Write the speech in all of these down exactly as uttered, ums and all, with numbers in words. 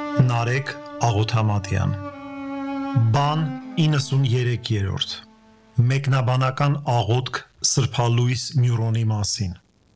Նարեկ Աղոթամատյան Բան իննսուններորդ Մեկնաբանական աղոթք սրբալույս Մյուրոնի մասին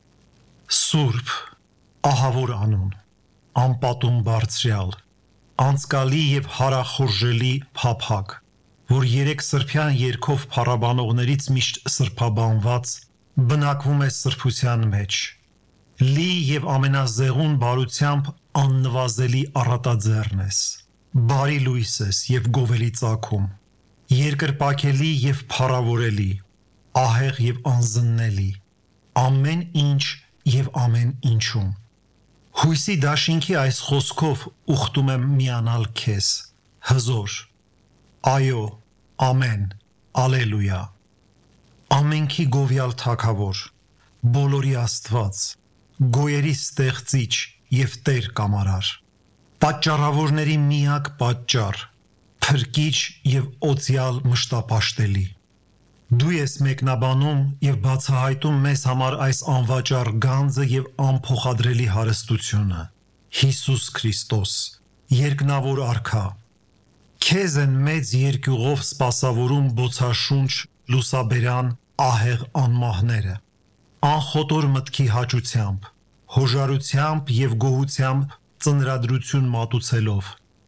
Սուրբ, ահավոր անուն, անպատում բարձրյալ, անցկալի և հարախորժելի փափագ, որ երեք սրբյան երգով փառաբանողներից միշտ սրբաբանված, բնակվում է սրբության մեջ, լի և ամենազեղուն բարությամբ աննվազելի առատաձեռն ես, բարի լույս ես և գովելի ծագում, երկրպագելի և փառավորելի, ահեղ և անզննելի, ամեն ինչ և ամեն ինչում։ Հույսի դաշինքի այս խոսքով ուխտում եմ միանալ քեզ, հզոր, այո, ամեն, ալելույա, ամենքի գովյալ թագավոր, բոլորի Աստված, գոյերի ստեղծիչ և Տեր կամարար, պատճառավորների միակ պատճառ, փրկիչ և օծյալ մշտապաշտելի։ Դու ես մեկնաբանում և բացահայտում մեզ համար այս անվաճառ գանձը և անփոխադրելի հարստությունը, Հիսուս Քրիստոս, երկնավոր Արքա։ Քեզ են մեծ երկյուղով սպասավորում բոցաշունչ լուսաբերան ահեղ անմահները, անխոտոր մտքի հաճությամբ, հոժարությամբ և գոհությամբ ծնրադրություն մատուցելով,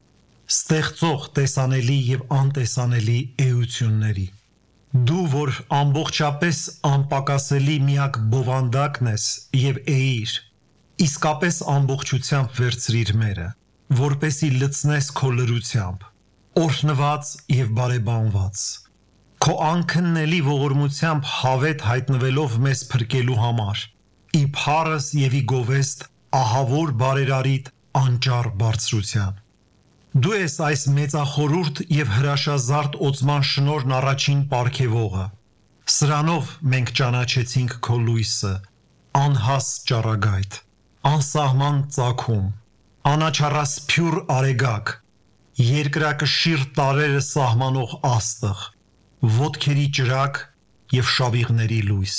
ստեղծող տեսանելի և անտեսանելի էությունների։ Դու, որ ամբողջապես անպակասելի միակ բովանդակն ես և էիր, իսկապես ամբողջությամբ վերցրիր մերը, որպեսզի լցնես քո լրությամբ, օրհնված և բարեբանված, քո անքննելի ողորմությամբ հավետ հայտնվելով մեզ փրկելու համար, ի փառս և ի գովեստ ահավոր բարերարիդ անճառ բարձրության։ Դու ես այս մեծախորհուրդ և հրաշազարդ օծման շնորհն առաջին պարգևողը, սրանով մենք ճանաչեցինք քո լույսը, անհաս ճառագայթ, անսահման ծագում, անաչառասփյուռ արեգակ, երկրակշիռ տարրերը սահմանող աստղ, ոտքերի ճրագ և շավիղների լույս։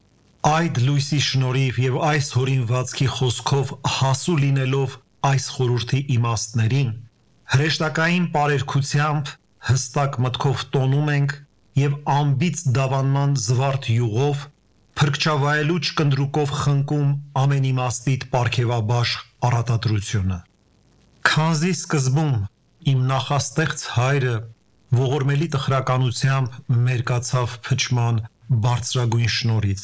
Այդ լույսի շնորհիվ և այս հորինվածքի խոսքով հասու լինելով այս խորհրդի իմաստներին, հրեշտակային պարերգությամբ հստակ մտքով տոնում ենք և անբիծ դավանման զվարթ յուղով, փրկչավայելու ճկնդրուկով խնկում ամեն իմաստիդ պարգևաբաշխ առատադրությունը։ Քանզի սկզբում իմ նախաստեղծ հայրը ողորմելի տխրականությամբ մերկացավ փչման բարձրագույն շնորհից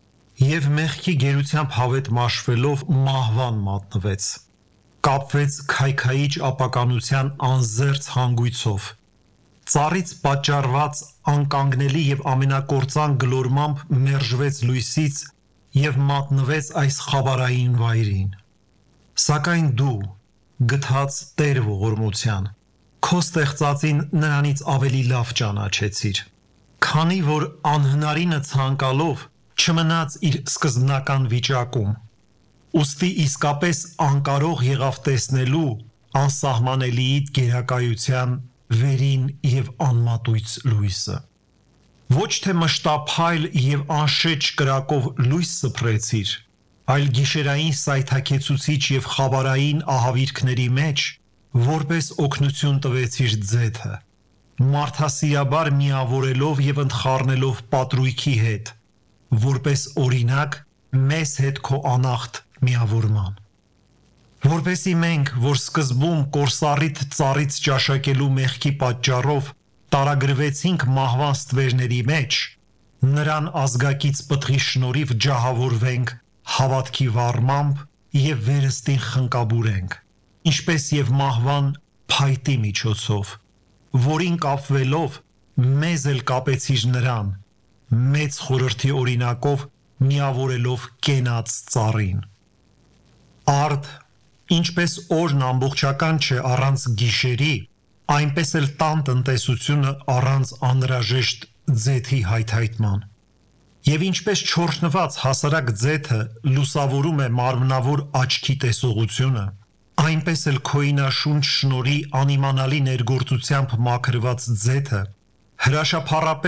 և մեղքի գերությամբ հավետ մաշվելով մահվան մատնվեց, կապվեց քայքայիչ ապականության անզերծ հանգույցով, ծառից պատճառված անկանգնելի և ամենակործան գլորմամբ մերժվեց լույսից և մատնվեց այս խավարային վայրին։ Սակայն դու, գթած Տեր ողորմության, քո ստեղծածին նրանից ավելի լավ ճանաչեցիր, քանի որ անհնարինը ցանկալով չմնաց իր սկզբնական վիճակում, ուստի իսկապես անկարող եղավ տեսնելու անսահմանելիիդ գերակայության վերին և անմատույց լույսը։ Ոչ թե մշտափայլ և անշեջ կրակով լույս սփռեցիր, այլ գիշերային սայթաքեցուցիչ և խավարային ահավիրքների մեջ որպես օգնություն տվեցիր ձեթը, մարդասիրաբար միավորելով և ընդխառնելով պատրույգի հետ, որպես օրինակ մեզ հետ քո անախտ միավորման։ Որպեսզի մենք, որ սկզբում կորսառիդ ծառից ճաշակելու մեղքի պատճառով տարագրվեցինք մահվան ստվերների մեջ, նրան ազգակից պտղի շնորհիվ ջահավորվենք հավատքի վառմամբ և վերստին խնկաբուրենք, ինչպես և մահվան փայտի միջոցով, որին կապվելով մեզ էլ կապեցիր նրան, մեծ խորհրդի օրինակով միավորելով կենաց ծառին։ Արդ, ինչպես օրն ամբողջական չէ առանց գիշերի, այնպես էլ տան տնտեսությունը առանց անհրաժեշտ ձեթի հայթայթման։ Եվ ինչպես չորհնված հասարակ ձեթը լուսավորում է մարմնավոր աչքի տեսողությունը, այնպես էլ քոյինաշունչ շնորհի անիմանալի ներգործությամբ մաքրված ձեթը հրաշափառապես